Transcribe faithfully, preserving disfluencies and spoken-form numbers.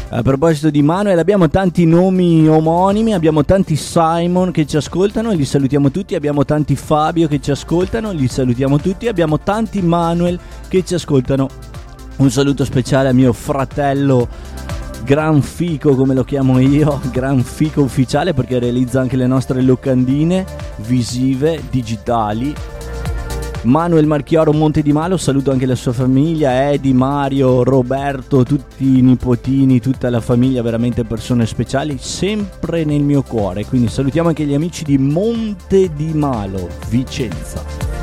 A proposito di Manuel, abbiamo tanti nomi omonimi, abbiamo tanti Simon che ci ascoltano, li salutiamo tutti, abbiamo tanti Fabio che ci ascoltano, li salutiamo tutti, abbiamo tanti Manuel che ci ascoltano. Un saluto speciale a mio fratello Gran Fico, come lo chiamo io, Gran Fico ufficiale, perché realizza anche le nostre locandine visive, digitali. Manuel Marchioro Monte di Malo, saluto anche la sua famiglia, Edi, Mario, Roberto, tutti i nipotini, tutta la famiglia, veramente persone speciali, sempre nel mio cuore. Quindi salutiamo anche gli amici di Monte di Malo, Vicenza.